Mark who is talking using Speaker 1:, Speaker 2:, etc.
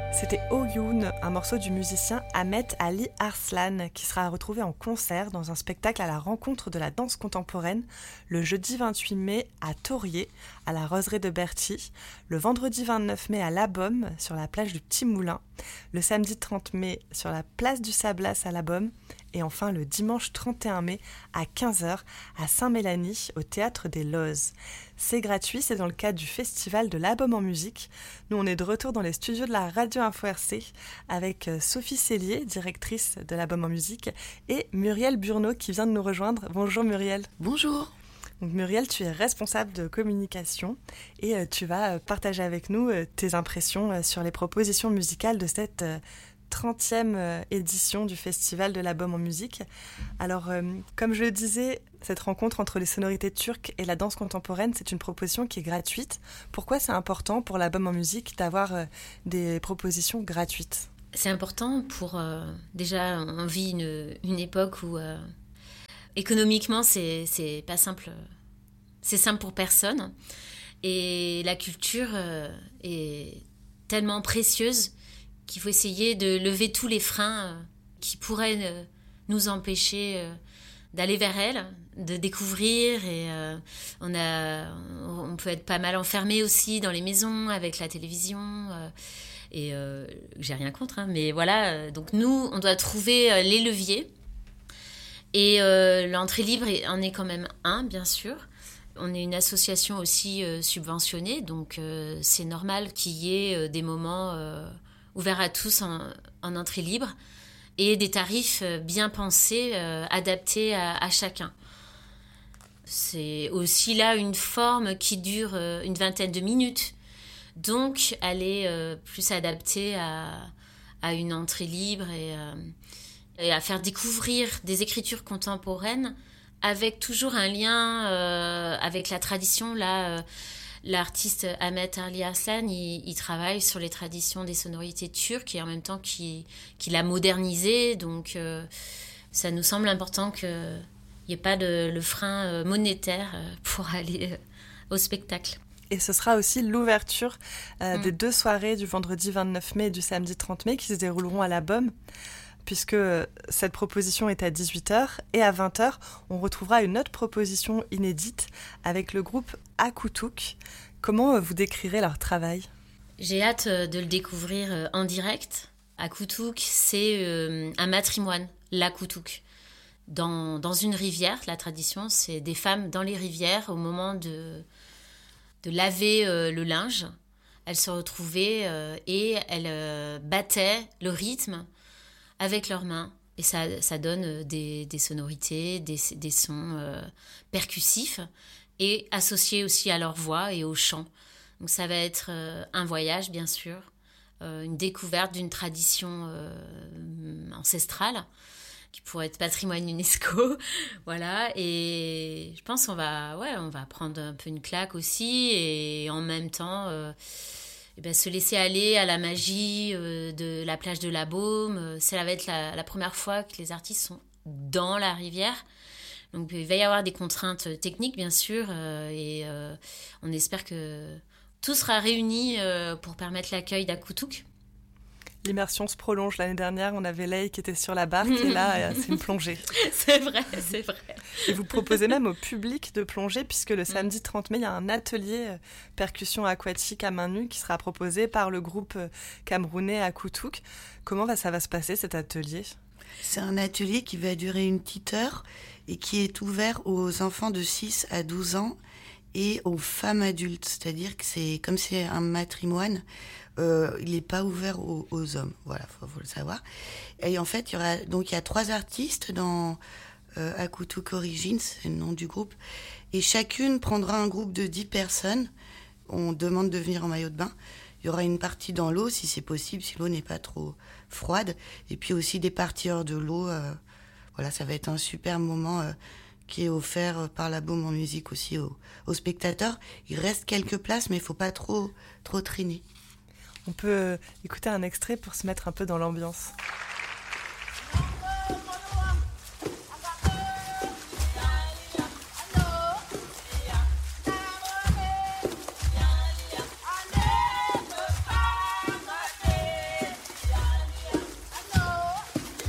Speaker 1: C'était Oyun, un morceau du musicien Ahmet Ali Arslan, qui sera retrouvé en concert dans un spectacle à la rencontre de la danse contemporaine le jeudi 28 mai à Taurier, à la Roseraie de Berthy, le vendredi 29 mai à La Baume, sur la plage du Petit Moulin, le samedi 30 mai sur la place du Sablas à La Baume, et enfin le dimanche 31 mai à 15h à Saint-Mélanie, au Théâtre des Lozes. C'est gratuit, c'est dans le cadre du festival de l'album en musique. Nous, on est de retour dans les studios de la Radio Info RC avec Sophie Cellier, directrice de l'album en musique, et Muriel Burneau qui vient de nous rejoindre. Bonjour Muriel.
Speaker 2: Bonjour.
Speaker 1: Donc Muriel, tu es responsable de communication et tu vas partager avec nous tes impressions sur les propositions musicales de cette 30e édition du Festival de l'album en musique. Alors, comme je le disais, cette rencontre entre les sonorités turques et la danse contemporaine, c'est une proposition qui est gratuite. Pourquoi c'est important pour l'album en musique d'avoir des propositions gratuites ?
Speaker 2: C'est important pour... déjà, on vit une époque où économiquement, c'est pas simple. C'est simple pour personne. Et la culture est tellement précieuse qu'il faut essayer de lever tous les freins qui pourraient nous empêcher d'aller vers elle, de découvrir. Et on peut être pas mal enfermé aussi dans les maisons avec la télévision. Et j'ai rien contre, hein, mais voilà. Donc nous, on doit trouver les leviers. Et l'entrée libre en est quand même un, bien sûr. On est une association aussi subventionnée, donc c'est normal qu'il y ait des moments ouverts à tous en entrée libre et des tarifs bien pensés, adaptés à chacun. C'est aussi là une forme qui dure une vingtaine de minutes, donc elle est plus adaptée à une entrée libre et à faire découvrir des écritures contemporaines avec toujours un lien avec la tradition. Là, l'artiste Ahmet Ali Arslan, il travaille sur les traditions des sonorités turques et en même temps qu'il a modernisé. Donc, ça nous semble important qu'il n'y ait pas le frein monétaire pour aller au spectacle.
Speaker 1: Et ce sera aussi l'ouverture des 2 soirées du vendredi 29 mai et du samedi 30 mai qui se dérouleront à La Baume, puisque cette proposition est à 18h et à 20h, on retrouvera une autre proposition inédite avec le groupe Akutuk. Comment vous décrirez leur travail ?
Speaker 2: J'ai hâte de le découvrir en direct. Akutuk, c'est un matrimoine, l'Akutuk. Dans une rivière, la tradition, c'est des femmes dans les rivières au moment de laver le linge. Elles se retrouvaient et elles battaient le rythme avec leurs mains. Et ça donne des sonorités, des sons percussifs et associés aussi à leur voix et au chant. Donc ça va être un voyage, bien sûr, une découverte d'une tradition ancestrale qui pourrait être patrimoine UNESCO. Voilà. Et je pense qu'on va prendre un peu une claque aussi et en même temps... se laisser aller à la magie de la plage de La Baume. Ça va être la première fois que les artistes sont dans la rivière. Donc il va y avoir des contraintes techniques, bien sûr, et on espère que tout sera réuni pour permettre l'accueil d'Akutuk.
Speaker 1: L'immersion se prolonge. L'année dernière, on avait Leï qui était sur la barque et là, c'est une plongée.
Speaker 2: C'est vrai.
Speaker 1: Et vous proposez même au public de plonger puisque le samedi 30 mai, il y a un atelier percussion aquatique à main nue qui sera proposé par le groupe camerounais Akutuk. Comment ça va se passer cet atelier ?
Speaker 3: C'est un atelier qui va durer une petite heure et qui est ouvert aux enfants de 6 à 12 ans et aux femmes adultes. C'est-à-dire que comme c'est un matrimoine, il n'est pas ouvert aux hommes. Voilà, faut le savoir. Et en fait, il y a 3 artistes dans Akutuk Origins, c'est le nom du groupe. Et chacune prendra un groupe de 10 personnes. On demande de venir en maillot de bain. Il y aura une partie dans l'eau, si c'est possible, si l'eau n'est pas trop froide. Et puis aussi des parties hors de l'eau. Voilà, ça va être un super moment qui est offert par la Baume en musique aussi aux spectateurs. Il reste quelques places, mais il ne faut pas trop traîner.
Speaker 1: On peut écouter un extrait pour se mettre un peu dans l'ambiance.